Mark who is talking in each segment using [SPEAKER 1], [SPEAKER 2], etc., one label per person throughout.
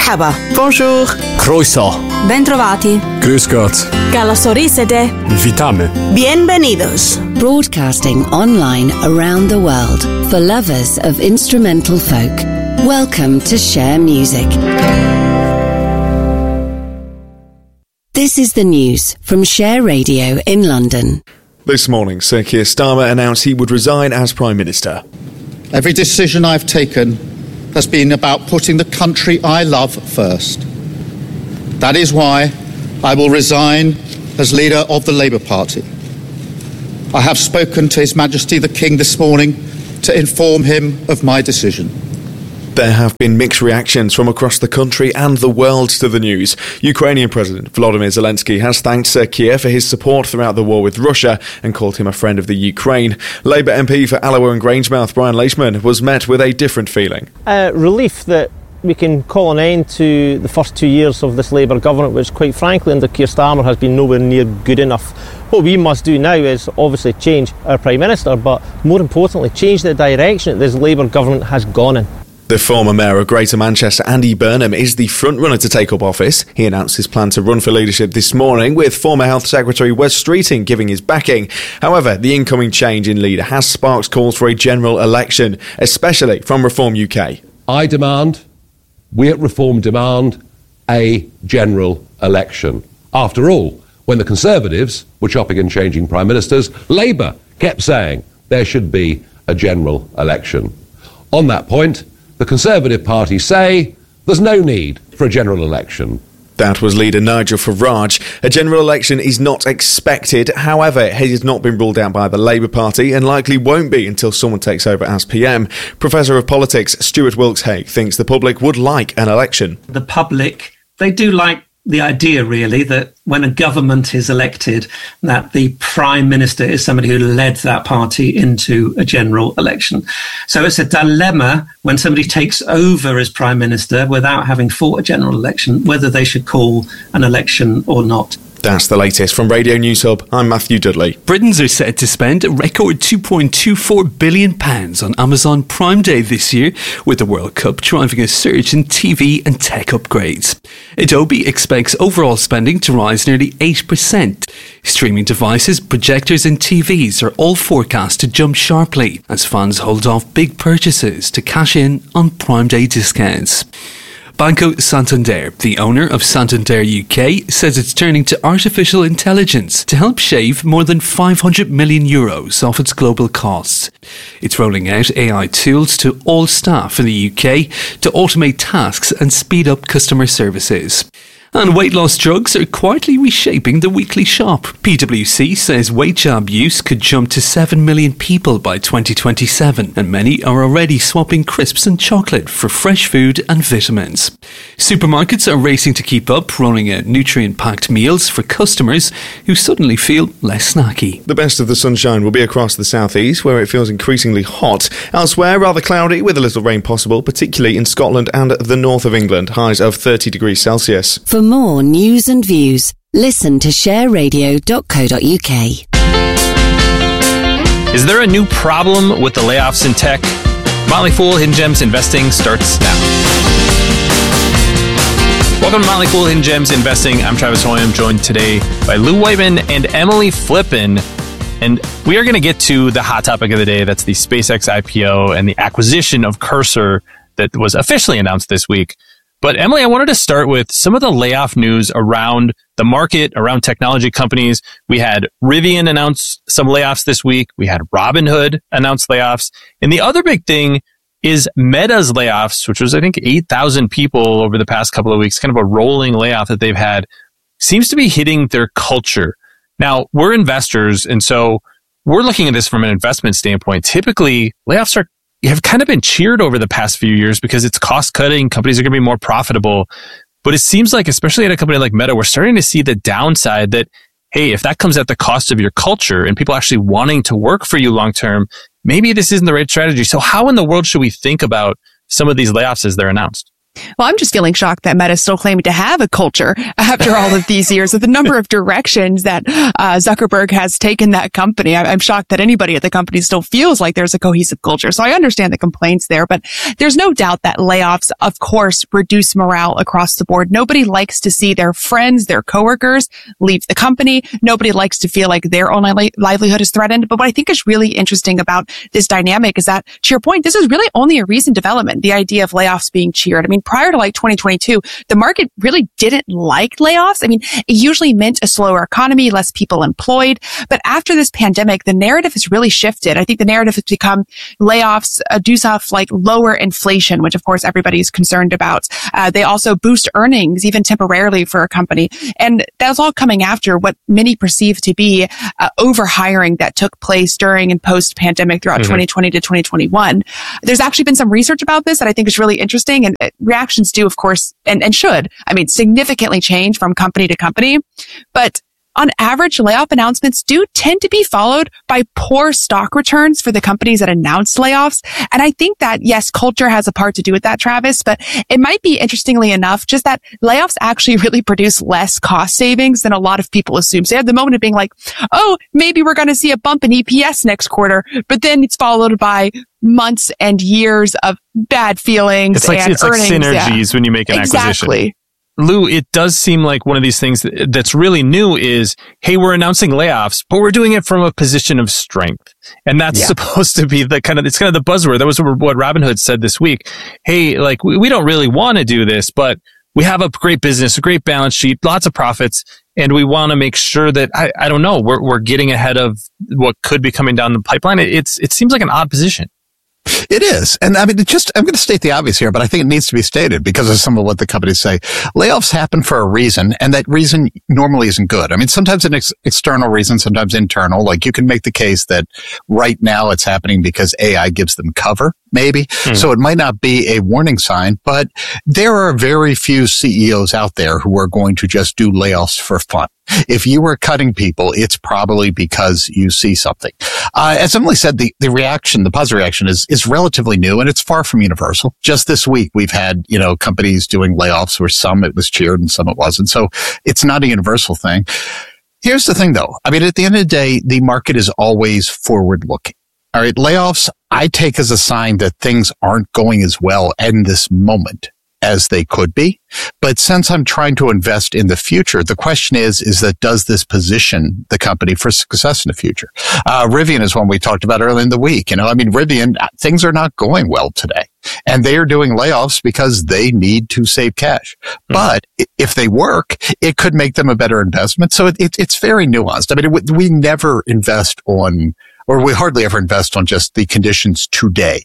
[SPEAKER 1] Merhaba.
[SPEAKER 2] Bonjour.
[SPEAKER 3] Croeso.
[SPEAKER 4] Bentrovati.
[SPEAKER 3] Grüß Gott.
[SPEAKER 1] Καλώς ορίσατε.
[SPEAKER 3] Witamy.
[SPEAKER 1] Bienvenidos.
[SPEAKER 5] Broadcasting online around the world for lovers of instrumental folk. Welcome to Share Music. This is the news from Share Radio in London.
[SPEAKER 2] This morning, Sir Keir Starmer announced he would resign as Prime Minister.
[SPEAKER 6] Every decision I've taken has been about putting the country I love first. That is why I will resign as leader of the Labour Party. I have spoken to His Majesty the King this morning to inform him of my decision.
[SPEAKER 2] There have been mixed reactions from across the country and the world to the news. Ukrainian President Volodymyr Zelensky has thanked Sir Keir for his support throughout the war with Russia and called him a friend of the Ukraine. Labour MP for Alloa and Grangemouth, Brian Leishman, was met with a different feeling.
[SPEAKER 7] Relief that we can call an end to the first 2 years of this Labour government, which quite frankly under Keir Starmer has been nowhere near good enough. What we must do now is obviously change our Prime Minister, but more importantly change the direction that this Labour government has gone in.
[SPEAKER 2] The former Mayor of Greater Manchester, Andy Burnham, is the front-runner to take up office. He announced his plan to run for leadership this morning, with former Health Secretary Wes Streeting giving his backing. However, the incoming change in leader has sparked calls for a general election, especially from Reform UK.
[SPEAKER 8] We at Reform demand a general election. After all, when the Conservatives were chopping and changing Prime Ministers, Labour kept saying there should be a general election. On that point, the Conservative Party say there's no need for a general election.
[SPEAKER 2] That was leader Nigel Farage. A general election is not expected. However, it has not been ruled out by the Labour Party and likely won't be until someone takes over as PM. Professor of Politics Stuart Wilkes-Hague thinks the public would like an election.
[SPEAKER 9] The public, they do like the idea, really, that when a government is elected, that the Prime Minister is somebody who led that party into a general election. So it's a dilemma when somebody takes over as Prime Minister without having fought a general election, whether they should call an election or not.
[SPEAKER 2] That's the latest from Radio News Hub. I'm Matthew Dudley.
[SPEAKER 10] Britons are set to spend a record £2.24 billion on Amazon Prime Day this year, with the World Cup driving a surge in TV and tech upgrades. Adobe expects overall spending to rise nearly 8%. Streaming devices, projectors and TVs are all forecast to jump sharply as fans hold off big purchases to cash in on Prime Day discounts. Banco Santander, the owner of Santander UK, says it's turning to artificial intelligence to help shave more than €500 million off its global costs. It's rolling out AI tools to all staff in the UK to automate tasks and speed up customer services. And weight loss drugs are quietly reshaping the weekly shop. PwC says weight jab use could jump to 7 million people by 2027, and many are already swapping crisps and chocolate for fresh food and vitamins. Supermarkets are racing to keep up, rolling out nutrient-packed meals for customers who suddenly feel less snacky.
[SPEAKER 2] The best of the sunshine will be across the southeast, where it feels increasingly hot. Elsewhere, rather cloudy with a little rain possible, particularly in Scotland and the north of England, highs of 30 degrees Celsius.
[SPEAKER 5] For more news and views, listen to shareradio.co.uk.
[SPEAKER 11] Is there a new problem with the layoffs in tech? Motley Fool Hidden Gems Investing starts now. Welcome to Motley Fool Hidden Gems Investing. I'm Travis Hoyam, joined today by Lou Whiteman and Emily Flippen. And we are going to get to the hot topic of the day. That's the SpaceX IPO and the acquisition of Cursor that was officially announced this week. But Emily, I wanted to start with some of the layoff news around the market, around technology companies. We had Rivian announce some layoffs this week. We had Robinhood announce layoffs. And the other big thing is Meta's layoffs, which was, I think, 8,000 people over the past couple of weeks, kind of a rolling layoff that they've had, seems to be hitting their culture. Now, we're investors, and so we're looking at this from an investment standpoint. Typically, layoffs have kind of been cheered over the past few years because it's cost cutting. Companies are going to be more profitable. But it seems like, especially at a company like Meta, we're starting to see the downside that, hey, if that comes at the cost of your culture and people actually wanting to work for you long term, maybe this isn't the right strategy. So how in the world should we think about some of these layoffs as they're announced?
[SPEAKER 4] Well, I'm just feeling shocked that Meta is still claiming to have a culture after all of these years with the number of directions that Zuckerberg has taken that company. I'm shocked that anybody at the company still feels like there's a cohesive culture. So I understand the complaints there, but there's no doubt that layoffs, of course, reduce morale across the board. Nobody likes to see their friends, their coworkers leave the company. Nobody likes to feel like their own livelihood is threatened. But what I think is really interesting about this dynamic is that, to your point, this is really only a recent development, the idea of layoffs being cheered. I mean, prior to like 2022, the market really didn't like layoffs. I mean, it usually meant a slower economy, less people employed. But after this pandemic, the narrative has really shifted. I think the narrative has become layoffs do stuff like lower inflation, which of course everybody is concerned about. They also boost earnings, even temporarily for a company. And that's all coming after what many perceive to be overhiring that took place during and post-pandemic throughout 2020 to 2021. There's actually been some research about this that I think is really interesting, and reactions do, of course, and should, significantly change from company to company. But on average, layoff announcements do tend to be followed by poor stock returns for the companies that announce layoffs. And I think that, yes, culture has a part to do with that, Travis, but it might be, interestingly enough, just that layoffs actually really produce less cost savings than a lot of people assume. So at the moment of being like, oh, maybe we're going to see a bump in EPS next quarter, but then it's followed by months and years of bad feelings. It's like
[SPEAKER 11] synergies when you make an acquisition. Lou, it does seem like one of these things that's really new is, hey, we're announcing layoffs, but we're doing it from a position of strength. And that's supposed to be it's kind of the buzzword. That was what Robinhood said this week. Hey, like, we don't really want to do this, but we have a great business, a great balance sheet, lots of profits, and we want to make sure that, I don't know, we're getting ahead of what could be coming down the pipeline. It seems like an odd position.
[SPEAKER 12] It is. And I'm going to state the obvious here, but I think it needs to be stated because of some of what the companies say. Layoffs happen for a reason, and that reason normally isn't good. Sometimes an external reason, sometimes internal. Like, you can make the case that right now it's happening because AI gives them cover, maybe. So it might not be a warning sign, but there are very few CEOs out there who are going to just do layoffs for fun. If you were cutting people, it's probably because you see something. As Emily said, the reaction, the positive reaction is relatively new, and it's far from universal. Just this week, we've had, companies doing layoffs where some it was cheered and some it wasn't. So it's not a universal thing. Here's the thing, though. At the end of the day, the market is always forward looking. All right. Layoffs, I take as a sign that things aren't going as well in this moment as they could be. But since I'm trying to invest in the future, the question is that does this position the company for success in the future? Rivian is one we talked about earlier in the week. Rivian, things are not going well today, and they are doing layoffs because they need to save cash. But if they work, it could make them a better investment. So it's very nuanced. We never invest on, or we hardly ever invest on just the conditions today.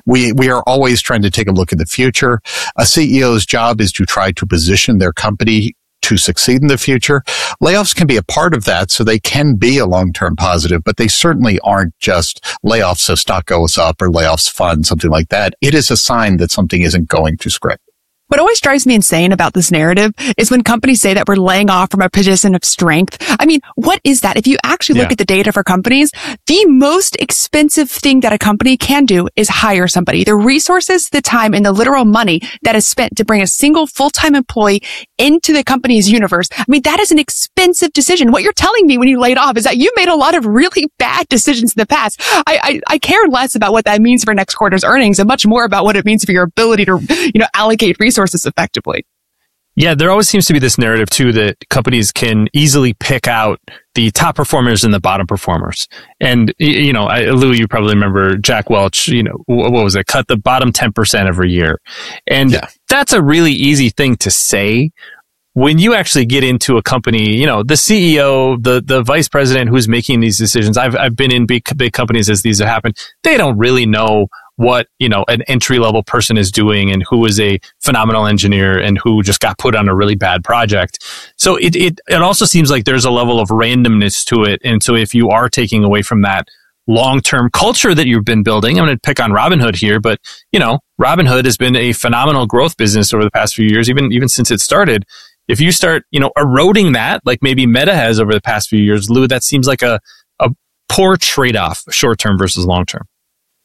[SPEAKER 12] We are always trying to take a look at the future. A CEO's job is to try to position their company to succeed in the future. Layoffs can be a part of that, so they can be a long-term positive, but they certainly aren't just layoffs so stock goes up or layoffs fund, something like that. It is a sign that something isn't going to script.
[SPEAKER 4] What always drives me insane about this narrative is when companies say that we're laying off from a position of strength. What is that? If you actually look at the data for companies, the most expensive thing that a company can do is hire somebody. The resources, the time, and the literal money that is spent to bring a single full-time employee into the company's universe. That is an expensive decision. What you're telling me when you laid off is that you made a lot of really bad decisions in the past. I care less about what that means for next quarter's earnings and much more about what it means for your ability to, allocate resources effectively.
[SPEAKER 11] Yeah, there always seems to be this narrative too that companies can easily pick out the top performers and the bottom performers. And Lou, you probably remember Jack Welch. What was it? Cut the bottom 10% every year, and that's a really easy thing to say. When you actually get into a company, the CEO, the vice president who's making these decisions. I've been in big companies as these have happened. They don't really know what, an entry-level person is doing and who is a phenomenal engineer and who just got put on a really bad project. So it also seems like there's a level of randomness to it. And so if you are taking away from that long-term culture that you've been building, I'm going to pick on Robinhood here, but, Robinhood has been a phenomenal growth business over the past few years, even since it started. If you start, eroding that, like maybe Meta has over the past few years, Lou, that seems like a poor trade-off, short-term versus long-term.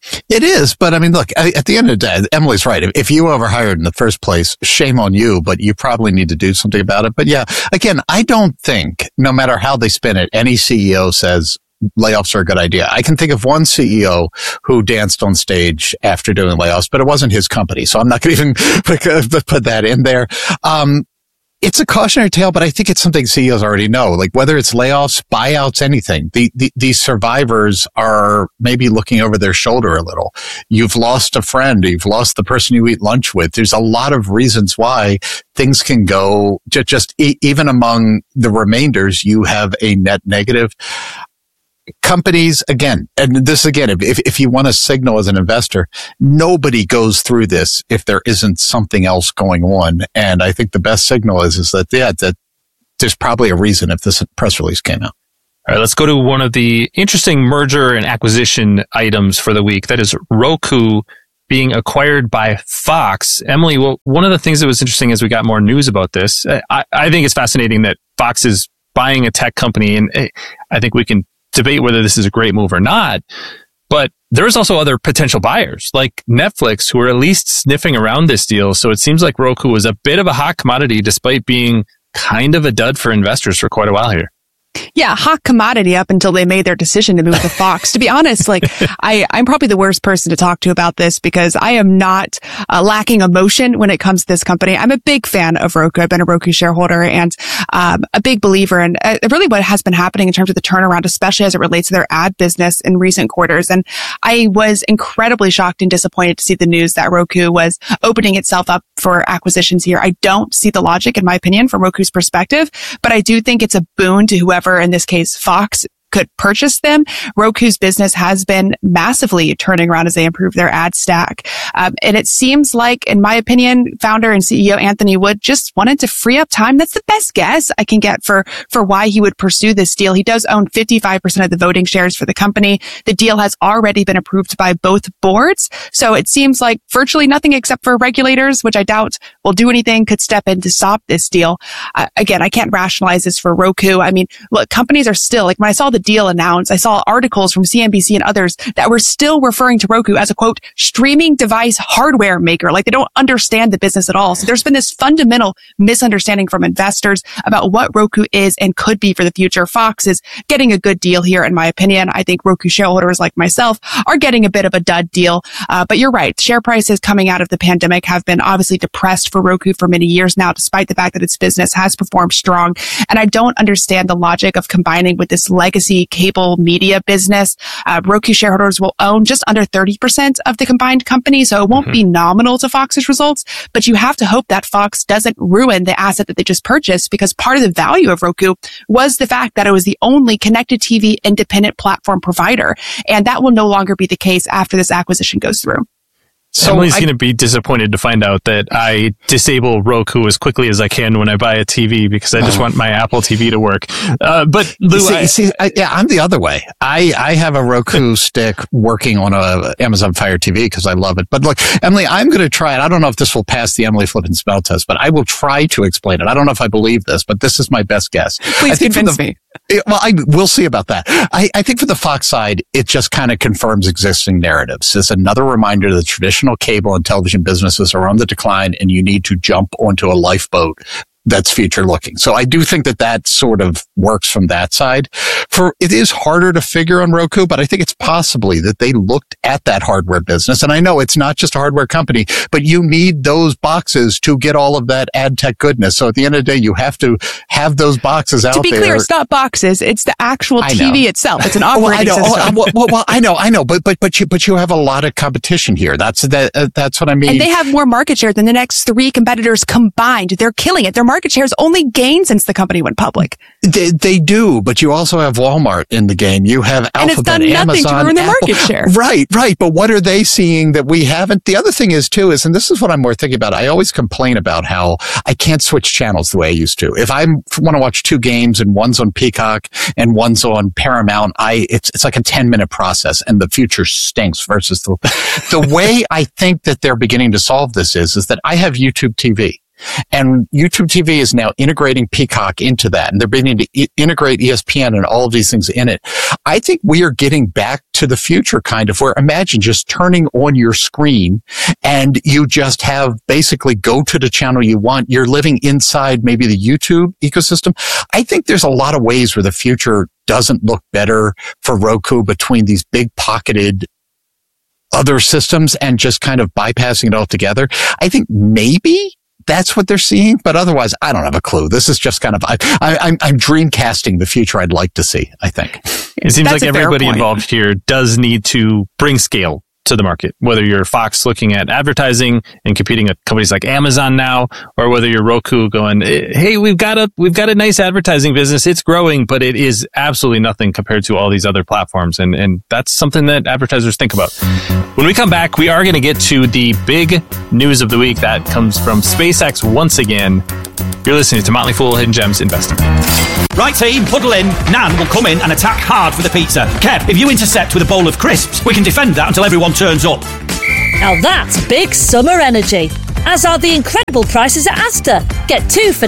[SPEAKER 12] It is, but I mean, look, at the end of the day, Emily's right. If you overhired in the first place, shame on you, but you probably need to do something about it. But yeah, again, I don't think, no matter how they spin it, any CEO says layoffs are a good idea. I can think of one CEO who danced on stage after doing layoffs, but it wasn't his company. So I'm not going to even put that in there. It's a cautionary tale, but I think it's something CEOs already know. Like whether it's layoffs, buyouts, anything, these survivors are maybe looking over their shoulder a little. You've lost a friend. You've lost the person you eat lunch with. There's a lot of reasons why things can go just even among the remainders, you have a net negative. Companies, again, and this again, if you want to signal as an investor, nobody goes through this if there isn't something else going on. And I think the best signal is that there's probably a reason if this press release came out.
[SPEAKER 11] All right, let's go to one of the interesting merger and acquisition items for the week. That is Roku being acquired by Fox. Emily, well, one of the things that was interesting as we got more news about this, I think it's fascinating that Fox is buying a tech company, and I think we can debate whether this is a great move or not, but there's also other potential buyers like Netflix who are at least sniffing around this deal. So it seems like Roku was a bit of a hot commodity despite being kind of a dud for investors for quite a while here.
[SPEAKER 4] Yeah, hot commodity up until they made their decision to move to Fox. To be honest, like I'm probably the worst person to talk to about this because I am not lacking emotion when it comes to this company. I'm a big fan of Roku. I've been a Roku shareholder and a big believer in really what has been happening in terms of the turnaround, especially as it relates to their ad business in recent quarters. And I was incredibly shocked and disappointed to see the news that Roku was opening itself up for acquisitions here. I don't see the logic, in my opinion, from Roku's perspective, but I do think it's a boon to whoever, in this case, Fox, could purchase them. Roku's business has been massively turning around as they improve their ad stack. And it seems like, in my opinion, founder and CEO Anthony Wood just wanted to free up time. That's the best guess I can get for why he would pursue this deal. He does own 55% of the voting shares for the company. The deal has already been approved by both boards. So it seems like virtually nothing except for regulators, which I doubt will do anything, could step in to stop this deal. Again, I can't rationalize this for Roku. I mean, look, companies are still, like when I saw the deal announced, I saw articles from CNBC and others that were still referring to Roku as a, quote, streaming device hardware maker. Like they don't understand the business at all. So there's been this fundamental misunderstanding from investors about what Roku is and could be for the future. Fox is getting a good deal here, in my opinion. I think Roku shareholders like myself are getting a bit of a dud deal. But you're right. Share prices coming out of the pandemic have been obviously depressed for Roku for many years now, despite the fact that its business has performed strong. And I don't understand the logic of combining with this legacy cable media business. Roku shareholders will own just under 30% of the combined company, so it won't be nominal to Fox's results, but you have to hope that Fox doesn't ruin the asset that they just purchased, because part of the value of Roku was the fact that it was the only connected TV independent platform provider, and that will no longer be the case after this acquisition goes through.
[SPEAKER 11] So Emily's going to be disappointed to find out that I disable Roku as quickly as I can when I buy a TV because I just want my Apple TV to work. But Lou,
[SPEAKER 12] I'm the other way. I have a Roku stick working on a Amazon Fire TV because I love it. But look, Emily, I'm going to try it. I don't know if this will pass the Emily Flippin smell test, but I will try to explain it. I don't know if I believe this, but this is my best guess.
[SPEAKER 4] Please convince me.
[SPEAKER 12] Well, we'll see about that. I think for the Fox side, it just kind of confirms existing narratives. It's another reminder that traditional cable and television businesses are on the decline and you need to jump onto a lifeboat that's future looking. So I do think that sort of works from that side. It is harder to figure on Roku, but I think it's possibly that they looked at that hardware business. And I know it's not just a hardware company, but you need those boxes to get all of that ad tech goodness. So at the end of the day, you have to have those boxes out there.
[SPEAKER 4] To be clear, it's not boxes. It's the actual TV itself. It's an operating system.
[SPEAKER 12] Well, I know, but you have a lot of competition here. That's what I mean.
[SPEAKER 4] And they have more market share than the next three competitors combined. They're killing it. Their market shares only gained since the company went public.
[SPEAKER 12] They do, but you also have Walmart in the game. You have Alphabet,
[SPEAKER 4] and it's done nothing
[SPEAKER 12] Amazon,
[SPEAKER 4] to ruin their
[SPEAKER 12] Apple.
[SPEAKER 4] market share.
[SPEAKER 12] Right. But what are they seeing that we haven't? The other thing is, and this is what I'm more thinking about, I always complain about how I can't switch channels the way I used to. If I want to watch two games and one's on Peacock and one's on Paramount, it's like a 10-minute process, and the future stinks versus the way I think that they're beginning to solve this is that I have YouTube TV. And YouTube TV is now integrating Peacock into that. And they're beginning to integrate ESPN and all of these things in it. I think we are getting back to the future kind of where imagine just turning on your screen and you just have basically go to the channel you want. You're living inside maybe the YouTube ecosystem. I think there's a lot of ways where the future doesn't look better for Roku between these big pocketed other systems and just kind of bypassing it altogether. I think maybe that's what they're seeing, but otherwise, I don't have a clue. This is just kind of, I'm dreamcasting the future I'd like to see, I think.
[SPEAKER 11] It seems like everybody involved here does need to bring scale to the market, whether you're Fox looking at advertising and competing with companies like Amazon now, or whether you're Roku going, hey, we've got a nice advertising business. It's growing, but it is absolutely nothing compared to all these other platforms. And that's something that advertisers think about. When we come back, we are going to get to the big news of the week that comes from SpaceX once again. You're listening to Motley Fool Hidden Gems Investing.
[SPEAKER 13] Right team, huddle in. Nan will come in and attack hard for the pizza. Kev, if you intercept with a bowl of crisps, we can defend that until everyone turns up.
[SPEAKER 14] Now that's big summer energy. As are the incredible prices at Asda. Get 2 for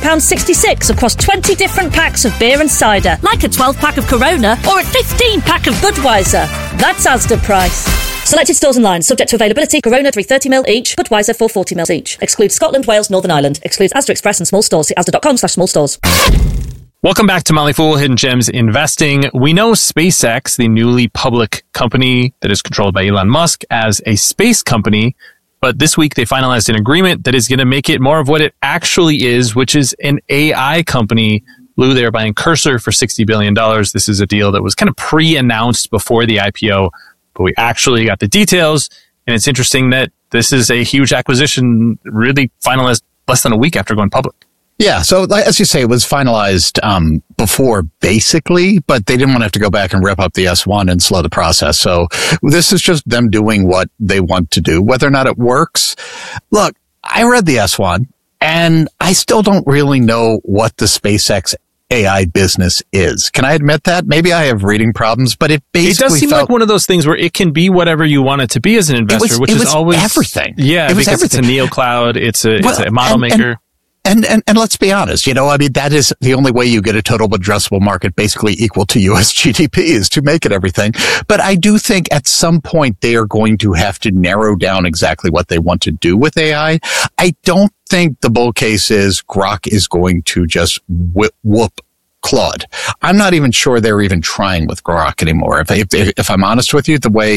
[SPEAKER 14] £19.66 across 20 different packs of beer and cider, like a 12-pack of Corona or a 15-pack of Budweiser. That's Asda price. Selected stores and lines, subject to availability. Corona 330ml each, Budweiser 440ml each. Excludes Scotland, Wales, Northern Ireland. Excludes Asda Express and small stores. See asda.com/small stores.
[SPEAKER 11] Welcome back to Motley Fool Hidden Gems Investing. We know SpaceX, the newly public company that is controlled by Elon Musk, as a space company. But this week they finalized an agreement that is going to make it more of what it actually is, which is an AI company. Lou, they're buying Cursor for $60 billion. This is a deal that was kind of pre-announced before the IPO, but we actually got the details. And it's interesting that this is a huge acquisition, really finalized less than a week after going public.
[SPEAKER 12] Yeah. So as you say, it was finalized before basically, but they didn't want to have to go back and rip up the S1 and slow the process. So this is just them doing what they want to do. Whether or not it works, look, I read the S1 and I still don't really know what the SpaceX AI business is. Can I admit that? Maybe I have reading problems, but it basically
[SPEAKER 11] does seem like one of those things where it can be whatever you want it to be as an investor, which is always
[SPEAKER 12] everything.
[SPEAKER 11] Yeah,
[SPEAKER 12] it was
[SPEAKER 11] because
[SPEAKER 12] everything.
[SPEAKER 11] It's a neocloud, it's a model maker.
[SPEAKER 12] And let's be honest, I mean, that is the only way you get a total addressable market basically equal to US GDP is to make it everything. But I do think at some point they are going to have to narrow down exactly what they want to do with AI. I don't think the bull case is Grok is going to just whoop Claude. I'm not even sure they're even trying with Grok anymore. If I'm honest with you,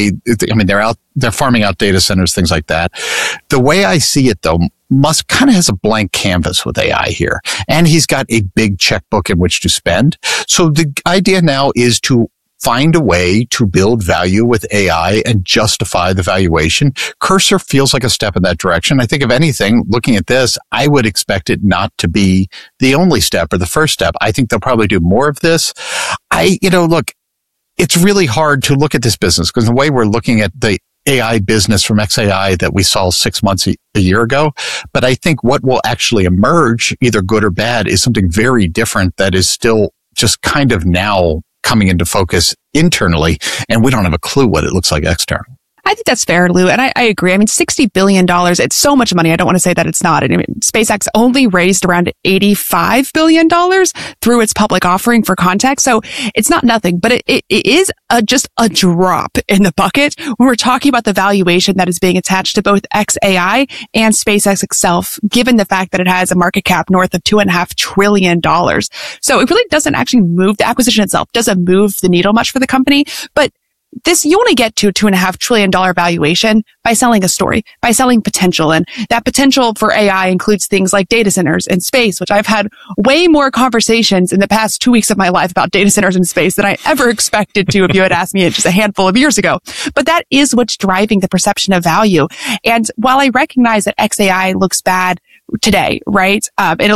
[SPEAKER 12] they're farming out data centers, things like that. The way I see it though, Musk kind of has a blank canvas with AI here, and he's got a big checkbook in which to spend. So the idea now is to find a way to build value with AI and justify the valuation. Cursor feels like a step in that direction. I think if anything, looking at this, I would expect it not to be the only step or the first step. I think they'll probably do more of this. Look, it's really hard to look at this business because the way we're looking at the AI business from XAI that we saw 6 months a year ago. But I think what will actually emerge, either good or bad, is something very different that is still just kind of now coming into focus internally, and we don't have a clue what it looks like externally.
[SPEAKER 4] I think that's fair, Lou. And I agree. I mean, $60 billion, it's so much money. I don't want to say that it's not. I mean, SpaceX only raised around $85 billion through its public offering for context. So it's not nothing, but it is just a drop in the bucket when we're talking about the valuation that is being attached to both XAI and SpaceX itself, given the fact that it has a market cap north of $2.5 trillion. So it really doesn't actually move the acquisition itself, doesn't move the needle much for the company, but you only get to a $2.5 trillion valuation by selling a story, by selling potential. And that potential for AI includes things like data centers and space, which I've had way more conversations in the past 2 weeks of my life about data centers and space than I ever expected to if you had asked me just a handful of years ago. But that is what's driving the perception of value. And while I recognize that XAI looks bad today, right? And it looks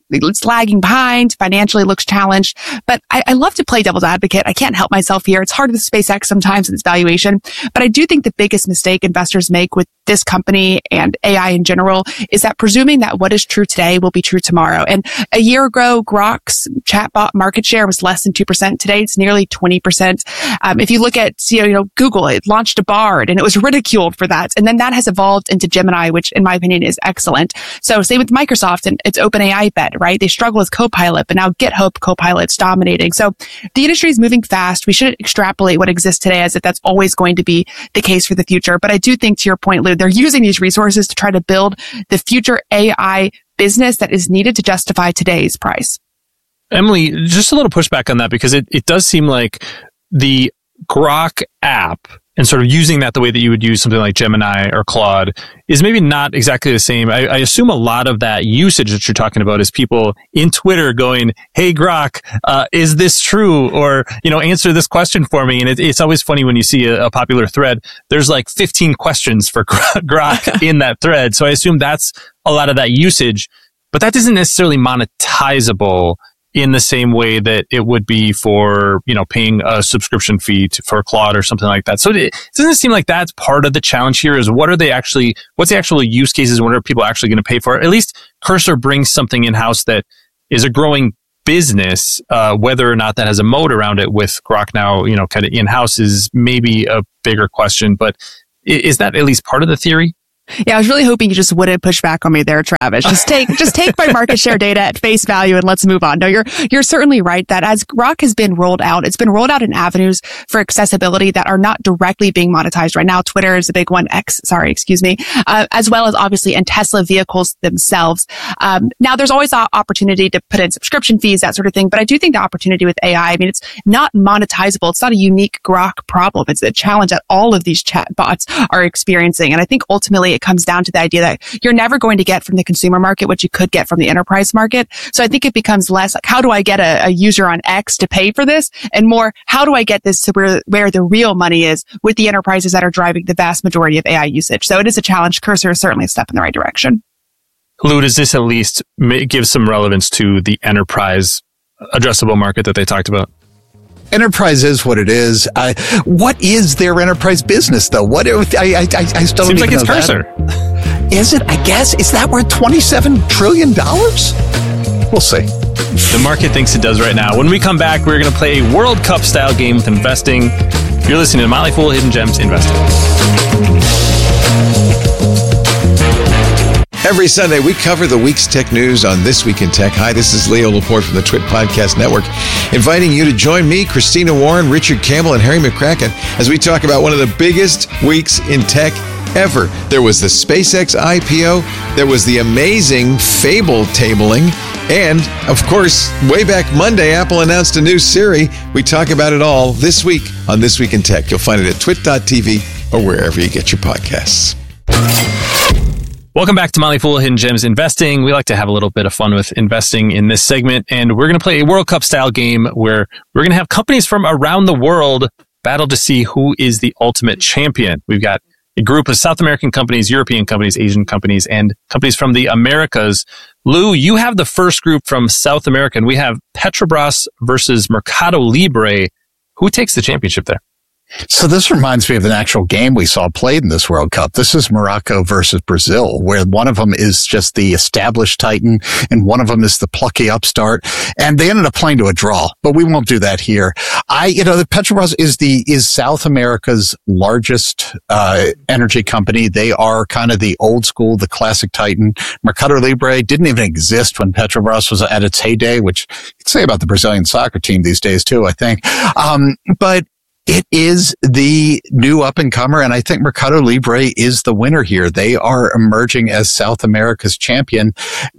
[SPEAKER 4] it's lagging behind, financially looks challenged. But I love to play devil's advocate. I can't help myself here. It's hard with SpaceX sometimes in its valuation. But I do think the biggest mistake investors make with this company and AI in general is that presuming that what is true today will be true tomorrow. And a year ago, Grok's chatbot market share was less than 2%. Today, it's nearly 20%. If you look at, Google, it launched a Bard and it was ridiculed for that. And then that has evolved into Gemini, which in my opinion is excellent. So same with Microsoft and its OpenAI bet, right? They struggle with Copilot, but now GitHub Copilot's dominating. So the industry is moving fast. We shouldn't extrapolate what exists today as if that's always going to be the case for the future. But I do think, to your point, Lou, they're using these resources to try to build the future AI business that is needed to justify today's price.
[SPEAKER 11] Emily, just a little pushback on that, because it does seem like the Grok app and sort of using that the way that you would use something like Gemini or Claude is maybe not exactly the same. I assume a lot of that usage that you're talking about is people in Twitter going, "Hey Grok, is this true?" Or, answer this question for me. And it's always funny when you see a popular thread, there's like 15 questions for Grok in that thread. So I assume that's a lot of that usage, but that isn't necessarily monetizable in the same way that it would be for, paying a subscription fee for Claude or something like that. So it doesn't seem like that's part of the challenge here. Is what's the actual use cases? What are people actually going to pay for? At least Cursor brings something in-house that is a growing business. Whether or not that has a moat around it with Grok now, kind of in-house is maybe a bigger question, but is that at least part of the theory?
[SPEAKER 4] Yeah, I was really hoping you just wouldn't push back on me there, Travis. Just take my market share data at face value and let's move on. No, you're certainly right that as Grok has been rolled out, it's been rolled out in avenues for accessibility that are not directly being monetized right now. Twitter is a big one, as well as obviously in Tesla vehicles themselves. Now there's always the opportunity to put in subscription fees, that sort of thing. But I do think the opportunity with AI, it's not monetizable. It's not a unique Grok problem. It's a challenge that all of these chatbots are experiencing. And I think ultimately it comes down to the idea that you're never going to get from the consumer market what you could get from the enterprise market. So I think it becomes less like, how do I get a user on X to pay for this? And more, how do I get this to where the real money is with the enterprises that are driving the vast majority of AI usage? So it is a challenge. Cursor is certainly a step in the right direction.
[SPEAKER 11] Lou, does this at least give some relevance to the enterprise addressable market that they talked about?
[SPEAKER 12] Enterprise is what it is. What is their enterprise business, though? I still
[SPEAKER 11] seems
[SPEAKER 12] don't
[SPEAKER 11] like
[SPEAKER 12] even
[SPEAKER 11] it's
[SPEAKER 12] know
[SPEAKER 11] Cursor.
[SPEAKER 12] That. Is it? I guess. Is that worth $27 trillion? We'll see.
[SPEAKER 11] The market thinks it does right now. When we come back, we're going to play a World Cup style game with investing. You're listening to Motley Fool Hidden Gems Investing.
[SPEAKER 15] Every Sunday, we cover the week's tech news on This Week in Tech. Hi, this is Leo Laporte from the Twit Podcast Network, inviting you to join me, Christina Warren, Richard Campbell, and Harry McCracken as we talk about one of the biggest weeks in tech ever. There was the SpaceX IPO, there was the amazing Fable tabling, and, of course, way back Monday, Apple announced a new Siri. We talk about it all this week on This Week in Tech. You'll find it at twit.tv or wherever you get your podcasts.
[SPEAKER 11] Welcome back to Motley Fool Hidden Gems Investing. We like to have a little bit of fun with investing in this segment, and we're going to play a World Cup style game where we're going to have companies from around the world battle to see who is the ultimate champion. We've got a group of South American companies, European companies, Asian companies, and companies from the Americas. Lou, you have the first group from South America, and we have Petrobras versus Mercado Libre. Who takes the championship there?
[SPEAKER 12] So this reminds me of an actual game we saw played in this World Cup. This is Morocco versus Brazil, where one of them is just the established titan and one of them is the plucky upstart. And they ended up playing to a draw, but we won't do that here. The Petrobras is South America's largest, energy company. They are kind of the old school, the classic titan. Mercado Libre didn't even exist when Petrobras was at its heyday, which you could say about the Brazilian soccer team these days too, I think. But it is the new up-and-comer, and I think Mercado Libre is the winner here. They are emerging as South America's champion.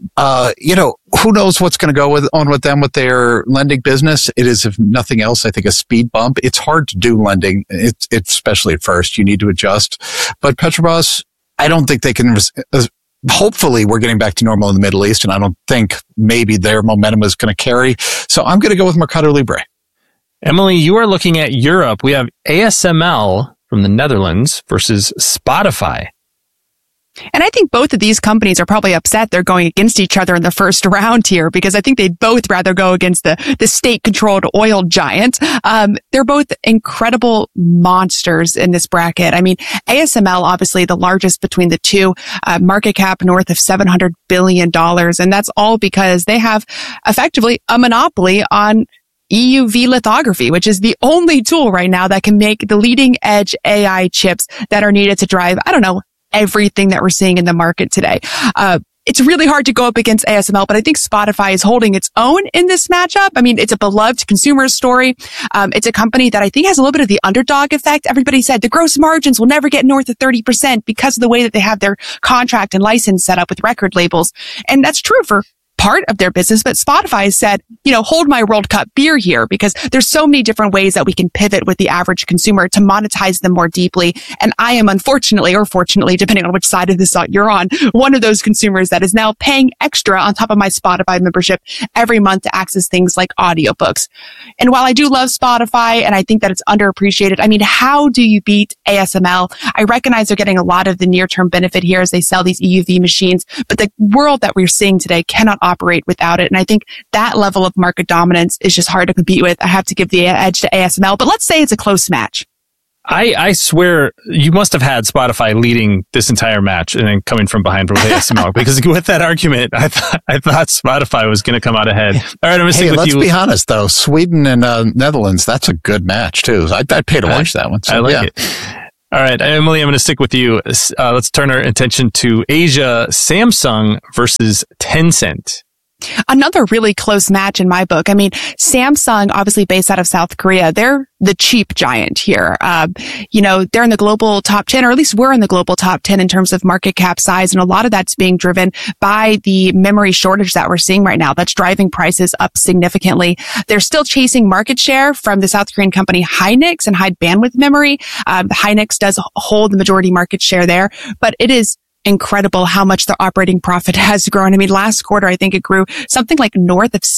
[SPEAKER 12] Who knows what's going to go on with them with their lending business? It is, if nothing else, I think a speed bump. It's hard to do lending, especially at first. You need to adjust. But Petrobras, I don't think they can... Hopefully, we're getting back to normal in the Middle East, and I don't think maybe their momentum is going to carry. So I'm going to go with Mercado Libre.
[SPEAKER 11] Emily, you are looking at Europe. We have ASML from the Netherlands versus Spotify.
[SPEAKER 4] And I think both of these companies are probably upset they're going against each other in the first round here, because I think they'd both rather go against the state-controlled oil giant. They're both incredible monsters in this bracket. I mean, ASML, obviously the largest between the two, market cap north of $700 billion. And that's all because they have effectively a monopoly on EUV lithography, which is the only tool right now that can make the leading edge AI chips that are needed to drive, everything that we're seeing in the market today. It's really hard to go up against ASML, but I think Spotify is holding its own in this matchup. I mean, it's a beloved consumer story. It's a company that I think has a little bit of the underdog effect. Everybody said the gross margins will never get north of 30% because of the way that they have their contract and license set up with record labels. And that's true for part of their business, but Spotify said, hold my World Cup beer here, because there's so many different ways that we can pivot with the average consumer to monetize them more deeply. And I am unfortunately, or fortunately, depending on which side of this you're on, one of those consumers that is now paying extra on top of my Spotify membership every month to access things like audiobooks. And while I do love Spotify and I think that it's underappreciated, I mean, how do you beat ASML? I recognize they're getting a lot of the near-term benefit here as they sell these EUV machines, but the world that we're seeing today cannot operate without it. And I think that level of market dominance is just hard to compete with. I have to give the edge to ASML, but let's say it's a close match.
[SPEAKER 11] I swear you must have had Spotify leading this entire match and then coming from behind with ASML, because with that argument, I thought Spotify was going to come out ahead. All right, I'm going to stick with you.
[SPEAKER 12] Let's be honest, though. Sweden and Netherlands, that's a good match, too. I'd pay to watch that one. So,
[SPEAKER 11] I like it. All right, Emily, I'm going to stick with you. Let's turn our attention to Asia. Samsung versus Tencent.
[SPEAKER 4] Another really close match in my book. I mean, Samsung, obviously based out of South Korea, they're the cheap giant here. They're in the global top 10, or at least we're in the global top 10 in terms of market cap size. And a lot of that's being driven by the memory shortage that we're seeing right now. That's driving prices up significantly. They're still chasing market share from the South Korean company Hynix and high bandwidth memory. Hynix does hold the majority market share there, but it is incredible how much the operating profit has grown. I mean, last quarter, I think it grew something like north of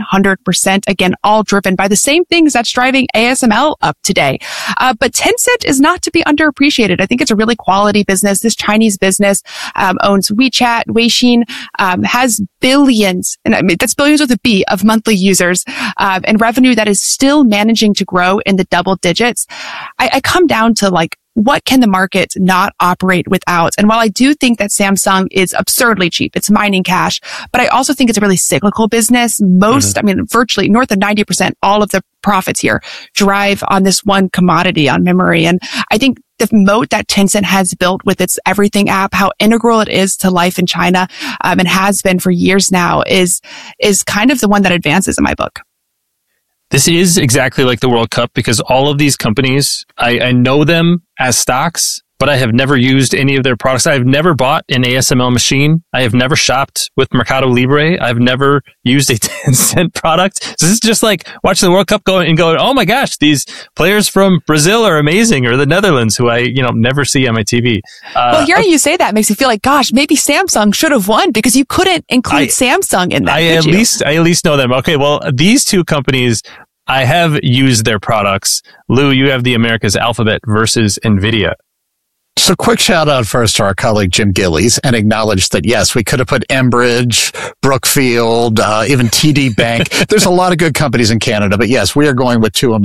[SPEAKER 4] 700%. Again, all driven by the same things that's driving ASML up today. But Tencent is not to be underappreciated. I think it's a really quality business. This Chinese business owns WeChat, Weixin, has billions, and I mean, that's billions with a B, of monthly users, and revenue that is still managing to grow in the double digits. I come down to what can the market not operate without? And while I do think that Samsung is absurdly cheap, it's mining cash, but I also think it's a really cyclical business. Virtually north of 90%, all of the profits here drive on this one commodity, on memory. And I think the moat that Tencent has built with its Everything app, how integral it is to life in China, and has been for years now, is kind of the one that advances in my book.
[SPEAKER 11] This is exactly like the World Cup, because all of these companies, I know them as stocks, but I have never used any of their products. I've never bought an ASML machine. I have never shopped with Mercado Libre. I've never used a Tencent product. So this is just like watching the World Cup going, oh my gosh, these players from Brazil are amazing, or the Netherlands, who I never see on my TV.
[SPEAKER 4] Well, hearing you say that makes me feel like, gosh, maybe Samsung should have won, because you couldn't include Samsung in that. I
[SPEAKER 11] at least know them. Okay, well, these two companies, I have used their products. Lou, you have the America's Alphabet versus NVIDIA.
[SPEAKER 12] So quick shout out first to our colleague Jim Gillies, and acknowledge that, yes, we could have put Enbridge, Brookfield, even TD Bank. There's a lot of good companies in Canada, but yes, we are going with two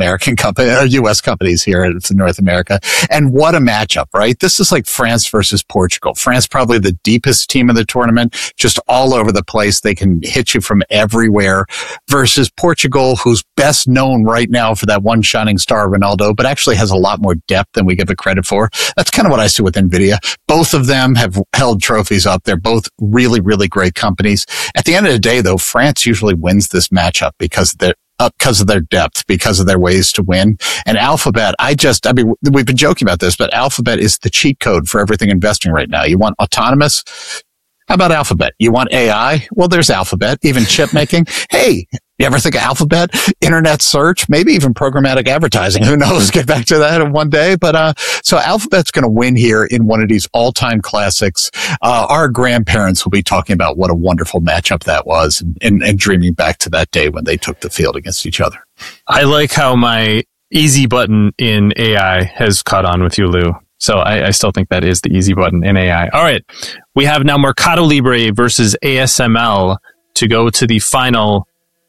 [SPEAKER 12] U.S. companies here in North America. And what a matchup, right? This is like France versus Portugal. France, probably the deepest team in the tournament, just all over the place. They can hit you from everywhere, versus Portugal, who's best known right now for that one shining star, Ronaldo, but actually has a lot more depth than we give it credit for. That's kind of what I see with NVIDIA. Both of them have held trophies up. They're both really, really great companies. At the end of the day, though, France usually wins this matchup because of their depth, because of their ways to win. And Alphabet, we've been joking about this, but Alphabet is the cheat code for everything investing right now. You want autonomous? How about Alphabet? You want AI? Well, there's Alphabet. Even chip making. Hey, you ever think of Alphabet? Internet search, maybe even programmatic advertising. Who knows? Get back to that in one day. But so Alphabet's going to win here in one of these all-time classics. Our grandparents will be talking about what a wonderful matchup that was, and dreaming back to that day when they took the field against each other.
[SPEAKER 11] I like how my easy button in AI has caught on with you, Lou. So I still think that is the easy button in AI. All right. We have now Mercado Libre versus ASML to go to the final.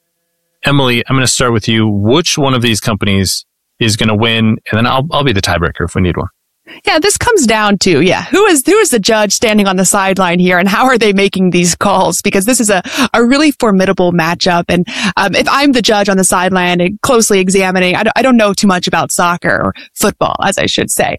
[SPEAKER 11] Emily, I'm going to start with you. Which one of these companies is going to win? And then I'll be the tiebreaker if we need one.
[SPEAKER 4] Yeah, this comes down to, who is the judge standing on the sideline here, and how are they making these calls? Because this is a really formidable matchup. And if I'm the judge on the sideline and closely examining, I don't know too much about soccer or football, as I should say,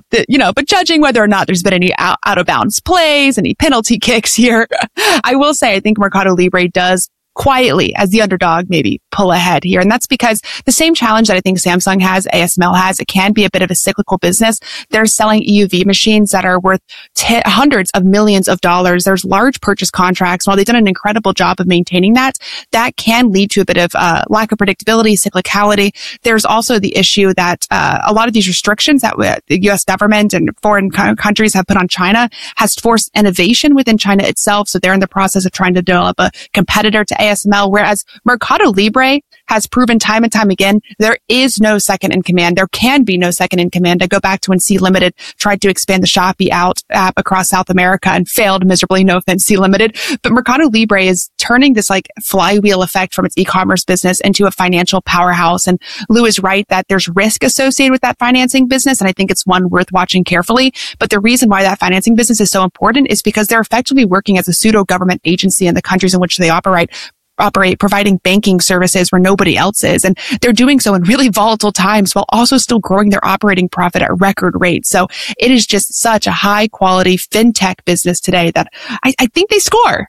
[SPEAKER 4] but judging whether or not there's been any out of bounds plays, any penalty kicks here, I will say I think Mercado Libre does quietly, as the underdog, maybe pull ahead here. And that's because the same challenge that I think Samsung has, ASML has, it can be a bit of a cyclical business. They're selling EUV machines that are worth hundreds of millions of dollars. There's large purchase contracts. While they've done an incredible job of maintaining that can lead to a bit of lack of predictability, cyclicality. There's also the issue that a lot of these restrictions that the U.S. government and foreign countries have put on China has forced innovation within China itself. So they're in the process of trying to develop a competitor to ASML, whereas Mercado Libre has proven time and time again, there is no second in command. There can be no second in command. I go back to when C Limited tried to expand the Shopee app across South America and failed miserably. No offense, C Limited. But Mercado Libre is turning this flywheel effect from its e-commerce business into a financial powerhouse. And Lou is right that there's risk associated with that financing business. And I think it's one worth watching carefully. But the reason why that financing business is so important is because they're effectively working as a pseudo government agency in the countries in which they operate, providing banking services where nobody else is. And they're doing so in really volatile times while also still growing their operating profit at record rates. So it is just such a high quality fintech business today that I think they score.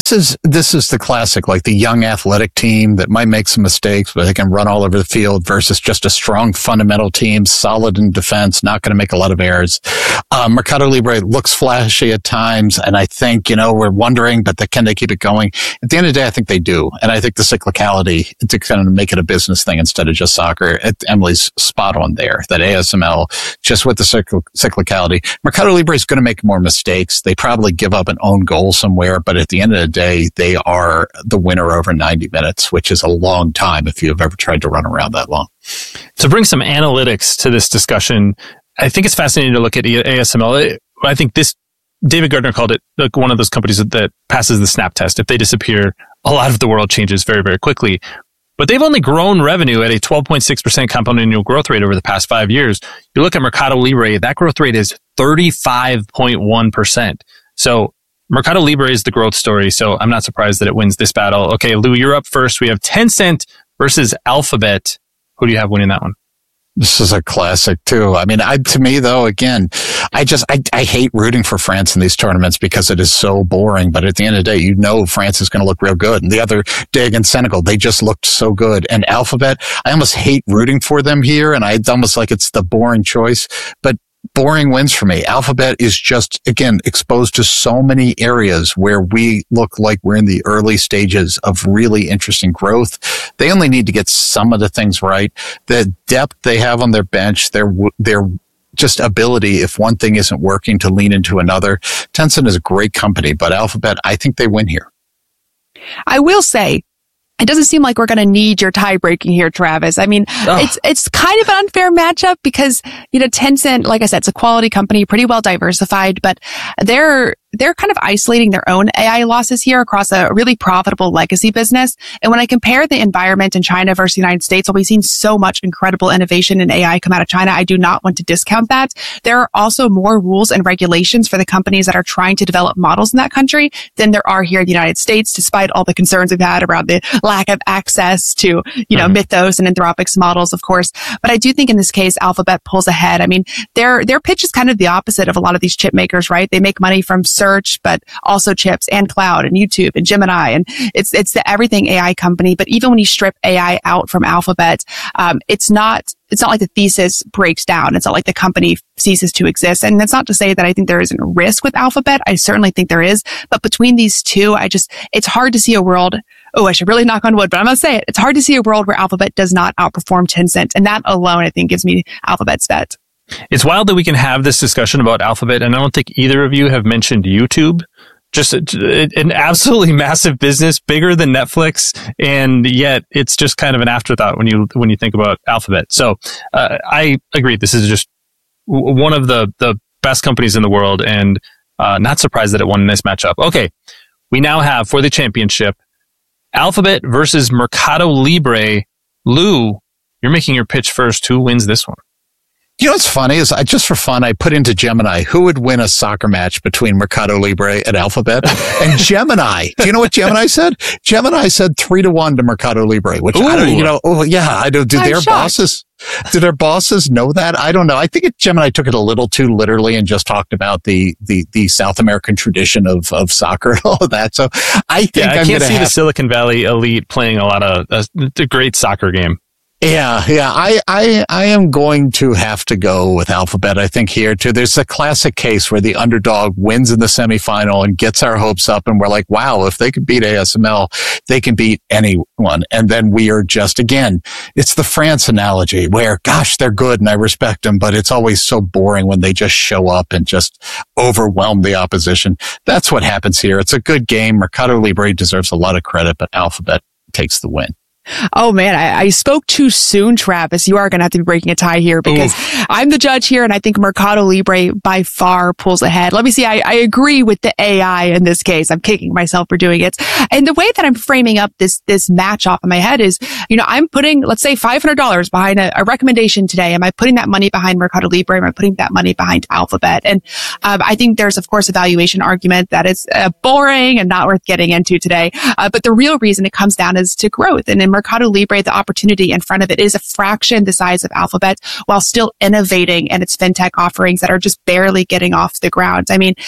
[SPEAKER 12] This is the classic, like the young athletic team that might make some mistakes, but they can run all over the field versus just a strong fundamental team, solid in defense, not going to make a lot of errors. Mercado Libre looks flashy at times, and I think, we're wondering, but can they keep it going? At the end of the day, I think they do. And I think the cyclicality, to kind of make it a business thing instead of just soccer, Emily's spot on there, that ASML, just with the cyclicality. Mercado Libre is going to make more mistakes. They probably give up an own goal somewhere, but at the end of the day, they are the winner over 90 minutes, which is a long time if you've ever tried to run around that long.
[SPEAKER 11] To bring some analytics to this discussion, I think it's fascinating to look at ASML. I think David Gardner called it one of those companies that passes the snap test. If they disappear, a lot of the world changes very, very quickly. But they've only grown revenue at a 12.6% compound annual growth rate over the past 5 years. You look at Mercado Libre, that growth rate is 35.1%. So Mercado Libre is the growth story, so I'm not surprised that it wins this battle. Okay, Lou, you're up first. We have Tencent versus Alphabet. Who do you have winning that one?
[SPEAKER 12] This is a classic too. I mean, to me though, again, I hate rooting for France in these tournaments because it is so boring. But at the end of the day, France is going to look real good. And the other day against Senegal, they just looked so good. And Alphabet, I almost hate rooting for them here. And it's almost like it's the boring choice, but boring wins for me. Alphabet is just, again, exposed to so many areas where we look like we're in the early stages of really interesting growth. They only need to get some of the things right. The depth they have on their bench, their just ability, if one thing isn't working, to lean into another. Tencent is a great company, but Alphabet, I think they win here.
[SPEAKER 4] I will say, it doesn't seem like we're going to need your tie breaking here, Travis. I mean, it's kind of an unfair matchup because, Tencent, like I said, it's a quality company, pretty well diversified, but they're kind of isolating their own AI losses here across a really profitable legacy business. And when I compare the environment in China versus the United States, while we've seen so much incredible innovation in AI come out of China, I do not want to discount that. There are also more rules and regulations for the companies that are trying to develop models in that country than there are here in the United States, despite all the concerns we've had around the lack of access to, Mythos and Anthropic's models, of course. But I do think in this case, Alphabet pulls ahead. I mean, their pitch is kind of the opposite of a lot of these chip makers, right? They make money from search, but also chips and cloud and YouTube and Gemini. And it's the everything AI company. But even when you strip AI out from Alphabet, it's not like the thesis breaks down. It's not like the company ceases to exist. And that's not to say that I think there isn't a risk with Alphabet. I certainly think there is. But between these two, it's hard to see a world. Oh, I should really knock on wood, but I'm going to say it. It's hard to see a world where Alphabet does not outperform Tencent. And that alone, I think, gives me Alphabet's bet.
[SPEAKER 11] It's wild that we can have this discussion about Alphabet, and I don't think either of you have mentioned YouTube. Just an absolutely massive business, bigger than Netflix, and yet it's just kind of an afterthought when you think about Alphabet. So I agree. This is just one of the best companies in the world, and not surprised that it won in this matchup. Okay, we now have for the championship Alphabet versus Mercado Libre. Lou, you're making your pitch first. Who wins this one?
[SPEAKER 12] You know what's funny is just for fun, I put into Gemini who would win a soccer match between Mercado Libre and Alphabet. And Gemini, do you know what Gemini said? Gemini said 3-1 to Mercado Libre, which I don't, I don't. Do their bosses know that? I don't know. I think Gemini took it a little too literally and just talked about the South American tradition of soccer and all of that. So I think
[SPEAKER 11] I can't see the Silicon Valley elite playing a lot of a great soccer game.
[SPEAKER 12] Yeah. I am going to have to go with Alphabet, I think, here too. There's a classic case where the underdog wins in the semifinal and gets our hopes up, and we're like, wow, if they can beat ASML, they can beat anyone. And then we are just, again, it's the France analogy where, gosh, they're good and I respect them, but it's always so boring when they just show up and just overwhelm the opposition. That's what happens here. It's a good game. Mercado Libre deserves a lot of credit, but Alphabet takes the win.
[SPEAKER 4] Oh man, I spoke too soon, Travis. You are going to have to be breaking a tie here because I'm the judge here, and I think Mercado Libre by far pulls ahead. Let me see. I agree with the AI in this case. I'm kicking myself for doing it. And the way that I'm framing up this match off in my head is, I'm putting, let's say, $500 behind a recommendation today. Am I putting that money behind Mercado Libre? Am I putting that money behind Alphabet? And I think there's, of course, a valuation argument that is boring and not worth getting into today. But the real reason it comes down is to growth. And in Mercado Libre, the opportunity in front of it is a fraction the size of Alphabet while still innovating in its fintech offerings that are just barely getting off the ground. I mean,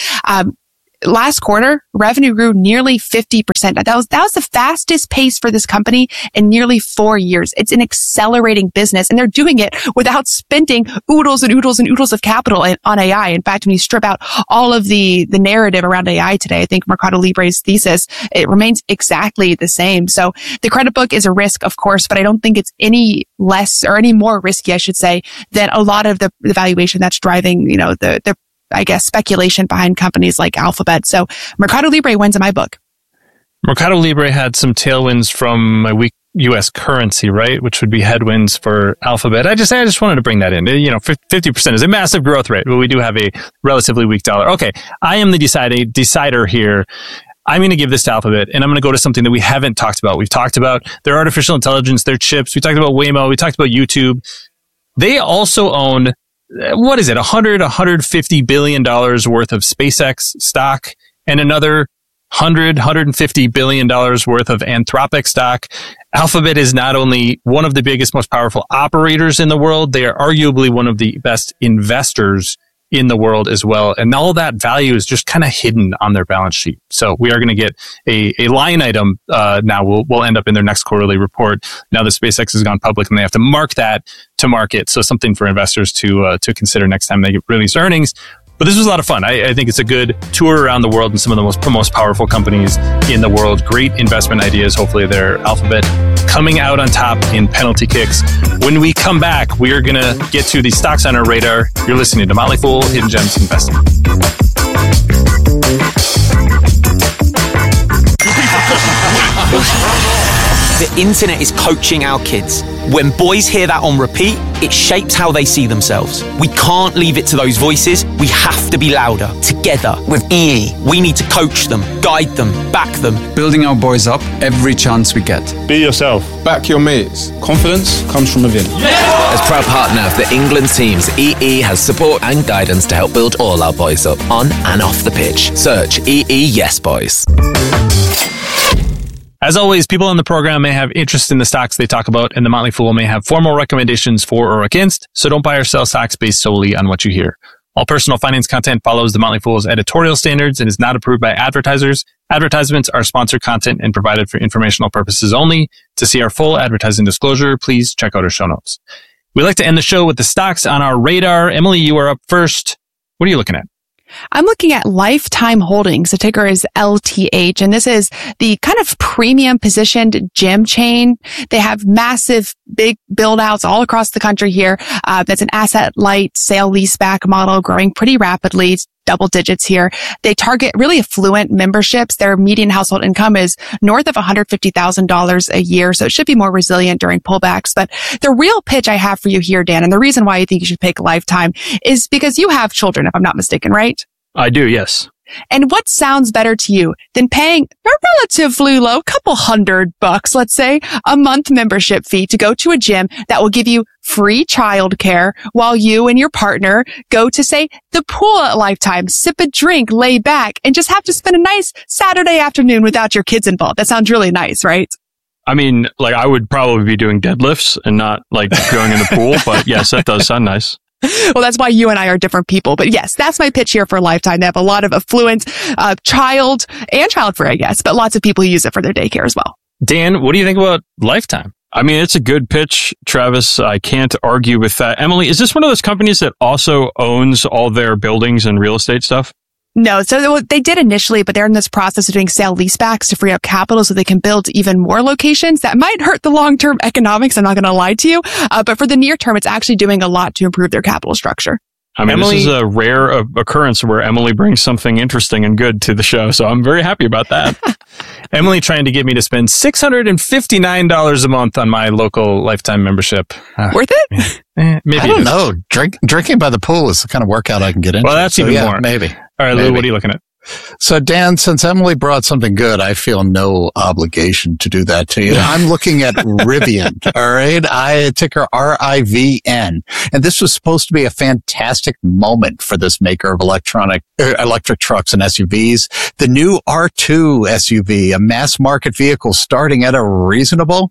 [SPEAKER 4] last quarter, revenue grew nearly 50%. That was the fastest pace for this company in nearly 4 years. It's an accelerating business, and they're doing it without spending oodles and oodles and oodles of capital on AI. In fact, when you strip out all of the narrative around AI today, I think Mercado Libre's thesis, it remains exactly the same. So the credit book is a risk, of course, but I don't think it's any less or any more risky, I should say, than a lot of the valuation that's driving, the I guess, speculation behind companies like Alphabet. So Mercado Libre wins in my book.
[SPEAKER 11] Mercado Libre had some tailwinds from a weak U.S. currency, right? Which would be headwinds for Alphabet. I just wanted to bring that in. 50% is a massive growth rate, but we do have a relatively weak dollar. Okay, I am the decider here. I'm going to give this to Alphabet, and I'm going to go to something that we haven't talked about. We've talked about their artificial intelligence, their chips. We talked about Waymo. We talked about YouTube. They also own, $150 billion worth of SpaceX stock and another $150 billion worth of Anthropic stock. Alphabet is not only one of the biggest, most powerful operators in the world, they are arguably one of the best investors in the world as well. And all that value is just kind of hidden on their balance sheet. So we are going to get a line item now will end up in their next quarterly report. Now that SpaceX has gone public and they have to mark that to market. So something for investors to consider next time they release earnings. But this was a lot of fun. I think it's a good tour around the world and some of the most powerful companies in the world. Great investment ideas. Hopefully they're Alphabet coming out on top in penalty kicks. When we come back, we are going to get to the stocks on our radar. You're listening to Motley Fool, Hidden Gems Investing.
[SPEAKER 16] The internet is coaching our kids. When boys hear that on repeat, it shapes how they see themselves. We can't leave it to those voices. We have to be louder, together, with EE. We need to coach them, guide them, back them.
[SPEAKER 17] Building our boys up every chance we get.
[SPEAKER 18] Be yourself. Back your mates. Confidence comes from within.
[SPEAKER 19] Yeah! As proud partner of the England teams, EE has support and guidance to help build all our boys up, on and off the pitch. Search EE Yes Boys.
[SPEAKER 11] As always, people on the program may have interest in the stocks they talk about, and the Motley Fool may have formal recommendations for or against, so don't buy or sell stocks based solely on what you hear. All personal finance content follows the Motley Fool's editorial standards and is not approved by advertisers. Advertisements are sponsored content and provided for informational purposes only. To see our full advertising disclosure, please check out our show notes. We like to end the show with the stocks on our radar. Emily, you are up first. What are you looking at?
[SPEAKER 4] I'm looking at Lifetime Holdings. The ticker is LTH, and this is the kind of premium positioned gym chain. They have massive, big build outs all across the country here. That's an asset light sale leaseback model growing pretty rapidly. double digits here. They target really affluent memberships. Their median household income is north of $150,000 a year, so it should be more resilient during pullbacks. But the real pitch I have for you here, Dan, and the reason why I think you should pick Lifetime is because you have children, if I'm not mistaken, right?
[SPEAKER 10] I do, yes.
[SPEAKER 4] And what sounds better to you than paying a relatively low, couple $100, let's say, a month membership fee to go to a gym that will give you free childcare while you and your partner go to, say, the pool at Lifetime, sip a drink, lay back, and just have to spend a nice Saturday afternoon without your kids involved. That sounds really nice, right?
[SPEAKER 10] I mean, like, I would probably be doing deadlifts and not like going in the pool, but yes, that does sound nice.
[SPEAKER 4] Well, that's why you and I are different people. But yes, that's my pitch here for Lifetime. They have a lot of affluent, child and child-free, I guess, but lots of people use it for their daycare as well.
[SPEAKER 10] Dan, what do you think about Lifetime? I mean, it's a good pitch, Travis. I can't argue with that. Emily, is this one of those companies that also owns all their buildings and real estate stuff?
[SPEAKER 4] No, so they did initially, but they're in this process of doing sale leasebacks to free up capital so they can build even more locations. That might hurt the long-term economics, I'm not going to lie to you. But for the near term, it's actually doing a lot to improve their capital structure.
[SPEAKER 10] I mean, Emily, this is a rare occurrence where Emily brings something interesting and good to the show, so I'm very happy about that. Emily trying to get me to spend $659 a month on my local Lifetime membership.
[SPEAKER 4] Worth it?
[SPEAKER 10] Maybe
[SPEAKER 12] I don't know. Drinking by the pool is the kind of workout I can get into.
[SPEAKER 10] Well, that's even more.
[SPEAKER 12] Maybe.
[SPEAKER 10] All right, Lou, what are you looking at?
[SPEAKER 12] So, Dan, since Emily brought something good, I feel no obligation to do that to you. I'm looking at Rivian, all right? Ticker RIVN. And this was supposed to be a fantastic moment for this maker of electric trucks and SUVs. The new R2 SUV, a mass market vehicle starting at a reasonable,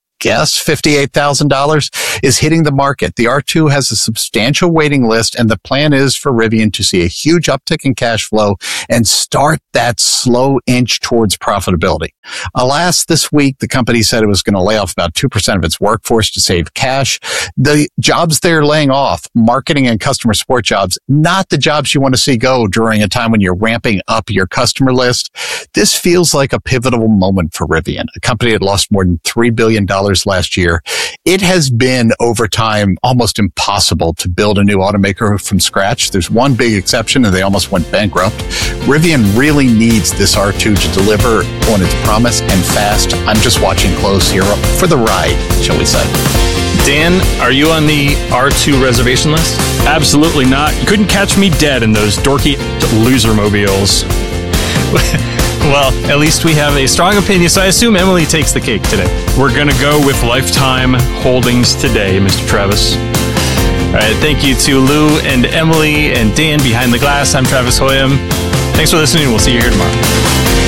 [SPEAKER 12] $58,000 is hitting the market. The R2 has a substantial waiting list, and the plan is for Rivian to see a huge uptick in cash flow and start that slow inch towards profitability. Alas, this week, the company said it was going to lay off about 2% of its workforce to save cash. The jobs they're laying off, marketing and customer support jobs, not the jobs you want to see go during a time when you're ramping up your customer list. This feels like a pivotal moment for Rivian, a company that lost more than $3 billion last year. It has been, over time, almost impossible to build a new automaker from scratch. There's one big exception, and they almost went bankrupt. Rivian really needs this R2 to deliver on its promise, and fast. I'm just watching close here for the ride, shall we say.
[SPEAKER 10] Dan, are you on the R2 reservation list? Absolutely not. You couldn't catch me dead in those dorky loser mobiles. Well, at least we have a strong opinion, so I assume Emily takes the cake today. We're going to go with Lifetime Holdings today, Mr. Travis. All right, thank you to Lou and Emily and Dan behind the glass. I'm Travis Hoyam. Thanks for listening. We'll see you here tomorrow.